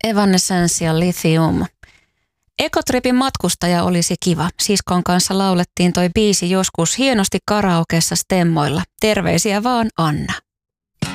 Evanescence ja Lithium. Ekotripin matkustaja olisi kiva. Siskon kanssa laulettiin toi biisi joskus hienosti karaokeessa stemmoilla. Terveisiä vaan Anna.